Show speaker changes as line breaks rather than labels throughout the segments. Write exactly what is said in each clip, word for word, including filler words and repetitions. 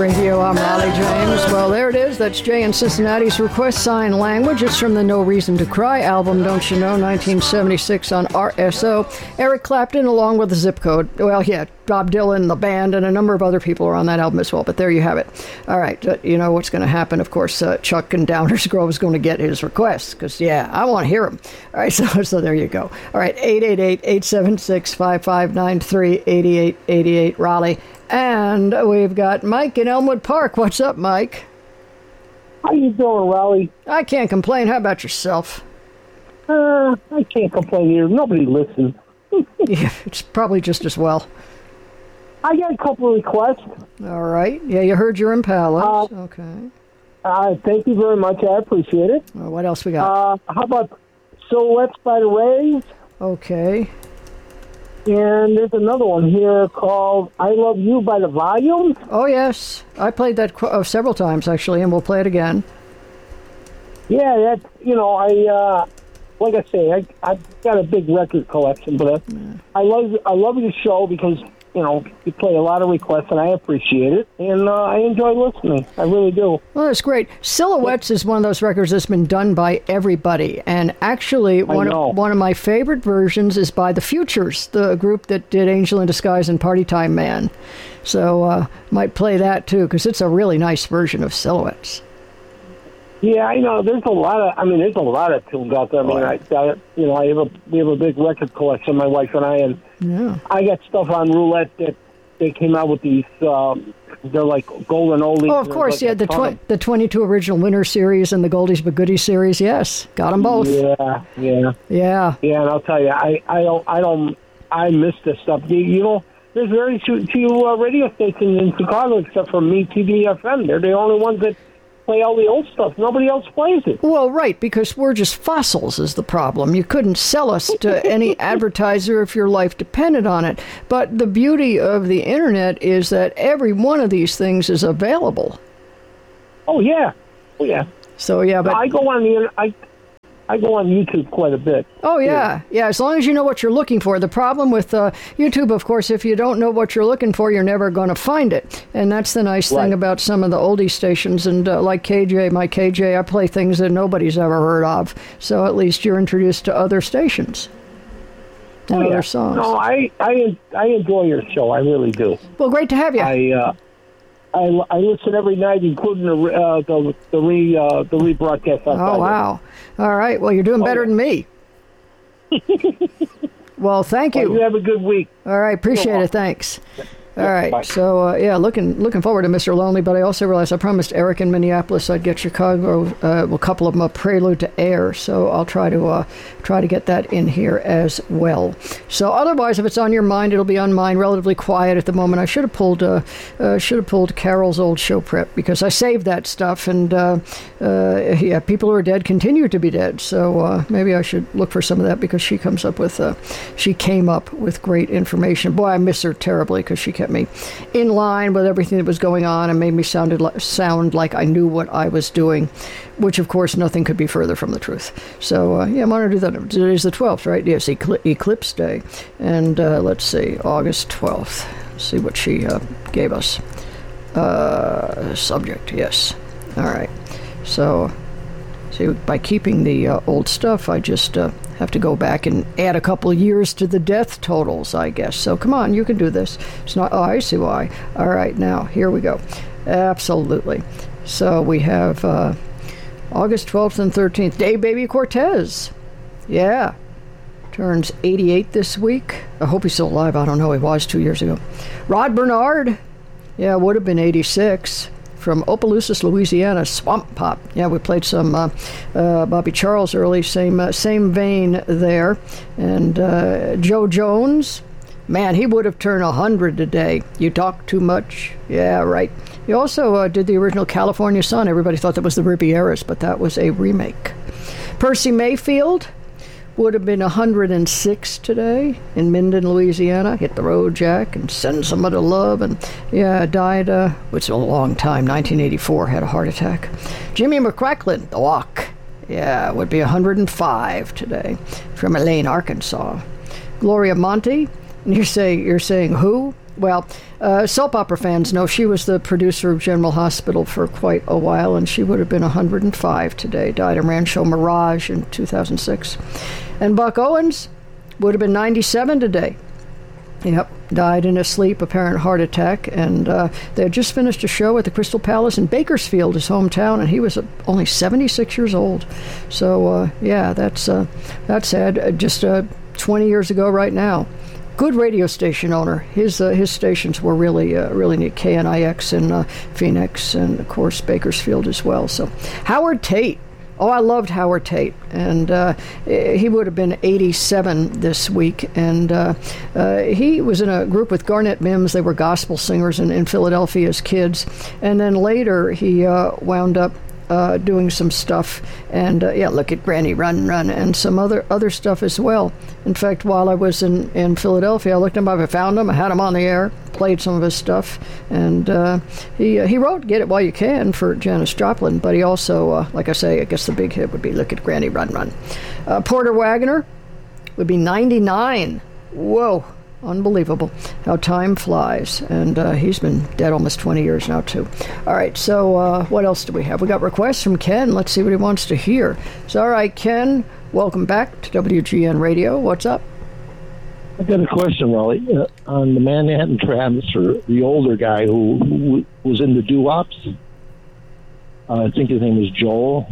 Radio. I'm Raleigh James. Well, there it is. That's Jay in Cincinnati's Request Sign Language. It's from the No Reason to Cry album, Don't You Know, nineteen seventy-six on R S O. Eric Clapton along with the zip code. Well, yeah, Bob Dylan, the band, and a number of other people are on that album as well. But there you have it. All right. Uh, you know what's going to happen. Of course, uh, Chuck in Downers Grove is going to get his request because, yeah, I want to hear him. All right. So, so there you go. All right. eight eight eight, eight seven six, five five nine three, eight eight eight eight, Raleigh. And we've got Mike in Elmwood Park. What's up, Mike?
How you doing, Raleigh?
I can't complain. How about yourself?
Uh, I can't complain here. Nobody listens.
Yeah, it's probably just as well.
I got a couple of requests.
All right. Yeah, you heard your Impala.
Uh,
okay.
Uh, thank you very much. I appreciate it.
Well, what else we got?
Uh, how about Silhouettes by the Rays?
Okay.
And there's another one here called I Love You by the Volume.
Oh, yes. I played that qu- uh, several times, actually, and we'll play it again.
Yeah, that, you know, I, uh, like I say, I, I've got a big record collection, but I, yeah. I love I love your show because, you know, you play a lot of requests, and I appreciate it, and uh, I enjoy listening. I really do.
Well, that's great. Silhouettes is one of those records that's been done by everybody, and actually, one of, one of my favorite versions is by The Futures, the group that did Angel in Disguise and Party Time Man. So, uh, might play that, too, because it's a really nice version of Silhouettes.
Yeah, I know. There's a lot of. I mean, there's a lot of tunes out there. I mean, I, I you know, I have a we have a big record collection, my wife and I, and
yeah.
I got stuff on roulette that they came out with these. Um, they're like golden oldies.
Oh, of course,
like
yeah. The tw- the twenty-two original Winter series and the Goldies but Goodies series. Yes, got them both.
Yeah, yeah,
yeah,
yeah. And I'll tell you, I, I don't, I don't, I miss this stuff. You, you know, there's very few, few uh, radio stations in Chicago except for Me T V F M. They're the only ones that play all the old stuff. Nobody else plays it.
Well, right, because we're just fossils is the problem. You couldn't sell us to any advertiser if your life depended on it. But the beauty of the Internet is that every one of these things is available.
Oh, yeah. Oh, yeah.
So, yeah, but...
I go on the... I, I go on YouTube quite a bit.
Oh, yeah. yeah. Yeah, as long as you know what you're looking for. The problem with uh, YouTube, of course, if you don't know what you're looking for, you're never going to find it. And that's the nice right. thing about some of the oldie stations. And uh, like K J, my K J, I play things that nobody's ever heard of. So at least you're introduced to other stations and
oh,
other
yeah.
songs.
No, I, I, I enjoy your show. I really do.
Well, great to have you.
I... Uh, I, I listen every night, including the uh, the the re uh, the rebroadcast.
Oh wow! All right. Well, you're doing better oh, yeah. than me. Well, thank you.
Well, you have a good week.
All right. Appreciate it. Thanks. All right, Bye. so uh, yeah, looking looking forward to Mister Lonely, but I also realized I promised Eric in Minneapolis I'd get Chicago, uh, a couple of them, a prelude to Air, so I'll try to uh, try to get that in here as well. So otherwise, if it's on your mind, it'll be on mine. Relatively quiet at the moment. I should have pulled uh, uh, should have pulled Carol's old show prep because I saved that stuff, and uh, uh, yeah, people who are dead continue to be dead. So uh, maybe I should look for some of that because she comes up with uh, she came up with great information. Boy, I miss her terribly because she kept me in line with everything that was going on and made me sounded like, sound like I knew what I was doing, which, of course, nothing could be further from the truth. So, uh, yeah, I'm going to do that. Today's the twelfth, right? Yes, Ecl- Eclipse Day. And uh, let's see, August twelfth. Let's see what she uh, gave us. Uh, subject, yes. All right. So, see, by keeping the uh, old stuff, I just... Uh, have to go back and add a couple of years to the death totals, I guess. So come on, you can do this. It's not, oh, I see why. All right, now, here we go. Absolutely. So we have uh, August twelfth and thirteenth. Dave Baby Cortez. Yeah. Turns eighty-eight this week. I hope he's still alive. I don't know. He was two years ago. Rod Bernard. Yeah, would have been eighty-six. From Opelousas, Louisiana, Swamp Pop. Yeah, we played some uh, uh, Bobby Charles early, same uh, same vein there. And uh, Joe Jones, man, he would have turned one hundred today. You talk too much. Yeah, right. He also uh, did the original California Sun. Everybody thought that was the Ribieras, but that was a remake. Percy Mayfield would have been one hundred six today in Minden, Louisiana. Hit the road, Jack, and send somebody love. And, yeah, died, uh, which is a long time, nineteen eighty-four, had a heart attack. Jimmy McCracklin, The Walk. Yeah, would be one hundred five today from Elaine, Arkansas. Gloria Monty. And you're saying, you're saying who? well, uh, soap opera fans know she was the producer of General Hospital for quite a while, and she would have been one hundred five today. Died in Rancho Mirage in two thousand six. And Buck Owens would have been ninety-seven today. Yep, died in his sleep, apparent heart attack, and uh, they had just finished a show at the Crystal Palace in Bakersfield, his hometown, and he was uh, only seventy-six years old. So, uh, yeah, that's uh, that's sad. Uh, just uh, twenty years ago right now. Good radio station owner. His uh, his stations were really uh, really neat. K N I X in uh, Phoenix, and of course Bakersfield as well. So, Howard Tate. Oh, I loved Howard Tate, and uh, he would have been eighty-seven this week, and uh, uh, he was in a group with Garnett Mims. They were gospel singers in, in Philadelphia as kids, and then later he uh, wound up uh, doing some stuff, and uh, yeah, Look at Granny Run Run, and some other other stuff as well. In fact, while I was in, in Philadelphia, I looked him up, I found him, I had him on the air, played some of his stuff, and uh, he uh, he wrote Get It While You Can for Janis Joplin, but he also, uh, like I say, I guess the big hit would be Look at Granny Run Run. Uh, Porter Wagoner would be ninety-nine. Whoa, unbelievable how time flies, and uh, he's been dead almost twenty years now, too. All right, so uh, what else do we have? We got requests from Ken. Let's see what he wants to hear. So, all right, Ken, welcome back to W G N Radio. What's up?
I got a question, Raleigh, uh, on the Manhattan Transfer, the older guy who, who was in the doo-wops. Uh, I think his name is Joel.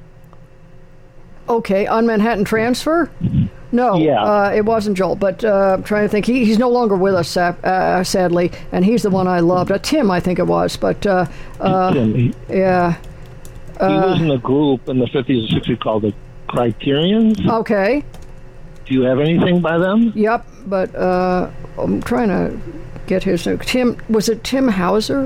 Okay, on Manhattan Transfer? No,
yeah.
uh, it wasn't Joel, but uh, I'm trying to think. He, he's no longer with us, uh, sadly, and he's the one I loved. Uh, Tim, I think it was, but uh, uh,
Tim, he,
yeah.
Uh, he was in a group in the fifties and sixties called the Criterions.
Okay.
Do you have anything by them?
Yep, but uh, I'm trying to get his name. Tim, was it Tim Hauser?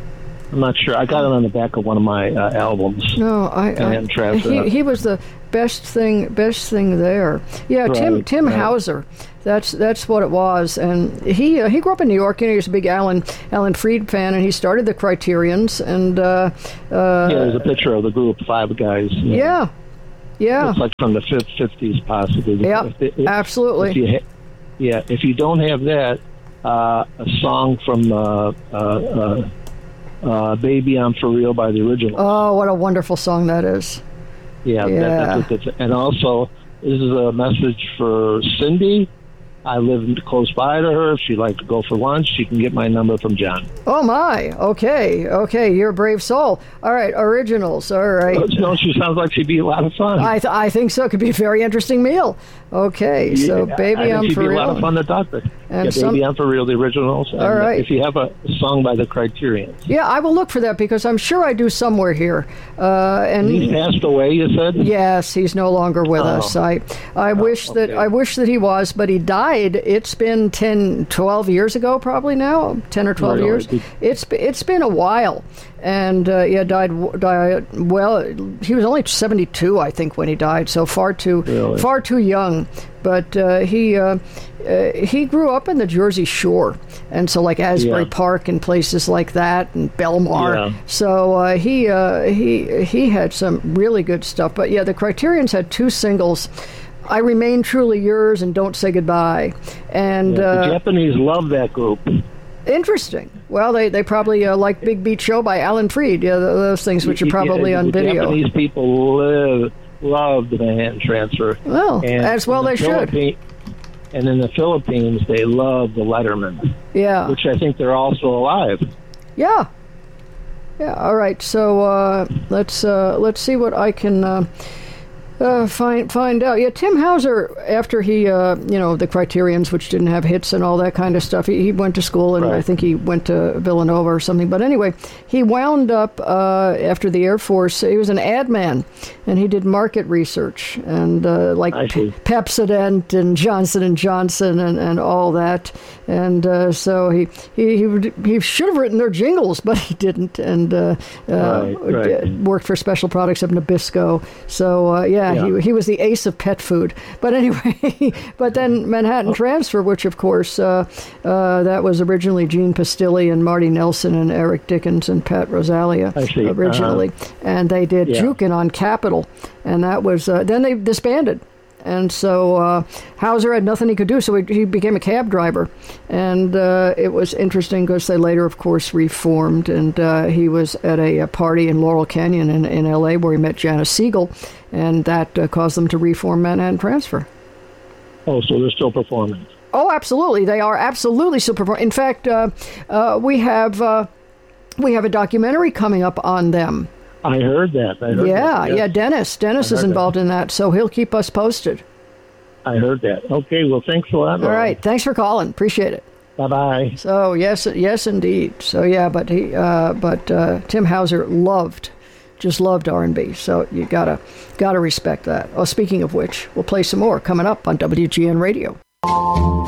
I'm not sure. I got it on the back of one of my uh, albums.
No, I. I he, he was the best thing. Best thing there. Yeah, right, Tim. Tim right. Hauser. That's that's what it was. And he uh, he grew up in New York. You know, he was a big Alan Alan Freed fan, and he started the Criterions. And uh, uh,
yeah, there's a picture of the group, five guys. You know.
Yeah. Yeah,
it's like from the fifties, possibly.
Yeah, absolutely.
If you ha- yeah, if you don't have that, uh, a song from uh, uh, uh, uh, "Baby I'm For Real" by the Originals.
Oh, what a wonderful song that is!
Yeah,
yeah.
That, that's, that's, and also this is a message for Cindy. I live close by to her. If she'd like to go for lunch, she can get my number from John.
Oh, my. Okay. Okay. You're a brave soul. All right. Originals. All right.
Oh, no, she sounds like she'd be a lot of fun.
I th- I think so. It could be a very interesting meal. Okay.
Yeah,
so, Baby,
I
I'm
think
For
Real. She'd be a lot
of
fun to talk to.
And
yeah,
some...
Baby, I'm For Real, the Originals. And
all right.
If you have a song by the Criterions.
Yeah, I will look for that because I'm sure I do somewhere here. Uh, and
he's passed away, you said?
Yes, he's no longer with
oh.
us. I I
oh,
wish
okay.
that I wish that he was, but he died. It's been ten, twelve years ago, probably now, ten or twelve
really?
years. It's it's been a while, and uh, yeah, died died. Well, he was only seventy-two, I think, when he died. So far too
really?
far too young. But uh, he uh, uh, he grew up in the Jersey Shore, and so like Asbury
yeah.
Park and places like that, and Belmar.
Yeah.
So uh, he uh, he he had some really good stuff. But yeah, the Criterions had two singles. I Remain Truly Yours and Don't Say Goodbye. And
yeah, the
uh,
Japanese love that group.
Interesting. Well, they, they probably uh, like Big Beat Show by Alan Freed. Yeah, those things which are probably
yeah,
on
the
video.
Japanese people live, love the Manhattan Transfer.
Well,
and
as well
the
they
Philippi-
should.
And in the Philippines, they love the Letterman.
Yeah.
Which I think they're also alive.
Yeah. Yeah. All right. So uh, let's uh, let's see what I can. Uh, Uh, find find out. Yeah, Tim Hauser, after he, uh, you know, the Criterions, which didn't have hits and all that kind of stuff, he, he went to school, and
right.
I think he went to Villanova or something. But anyway, he wound up, uh, after the Air Force, he was an ad man, and he did market research, and uh, like P- Pepsodent and Johnson and Johnson and, and all that. And uh, so he, he, he, would, he should have written their jingles, but he didn't, and uh, uh,
right, right.
worked for Special Products of Nabisco. So, uh, yeah. Yeah. He, he was the ace of pet food. But anyway, but then Manhattan Transfer, which, of course, uh, uh, that was originally Gene Pastilli and Marty Nelson and Eric Dickens and Pat Rosalia originally. Uh-huh. And they did yeah. Jukin' on Capitol. And that was, uh, then they disbanded. And so uh, Hauser had nothing he could do, so he, he became a cab driver. And uh, it was interesting because they later, of course, reformed. And uh, he was at a, a party in Laurel Canyon in, in L A where he met Janice Siegel, and that uh, caused them to reform Manhattan Transfer.
Oh, so they're still performing.
Oh, absolutely. They are absolutely still performing. In fact, uh, uh, we have uh, we have a documentary coming up on them.
I heard that. I heard
yeah,
that. Yes.
yeah. Dennis, Dennis is involved that. in that, so he'll keep us posted.
I heard that. Okay, well, thanks a lot.
All right, thanks for calling. Appreciate it.
Bye bye.
So yes, yes, indeed. So yeah, but he, uh, but uh, Tim Hauser loved, just loved R and B. So you gotta, gotta respect that. Oh, speaking of which, we'll play some more coming up on W G N Radio.